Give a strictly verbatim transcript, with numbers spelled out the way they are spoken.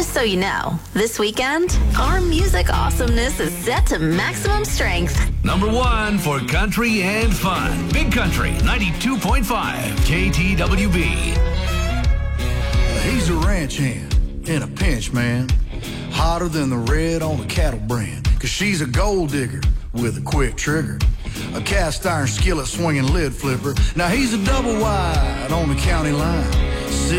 Just so you know, this weekend, our music awesomeness is set to maximum strength. Number one for country and fun. Big Country, ninety-two point five K T W B. He's a ranch hand in a pinch, man. Hotter than the red on a cattle brand. Cause she's a gold digger with a quick trigger. A cast iron skillet swinging lid flipper. Now he's a double wide on the county line.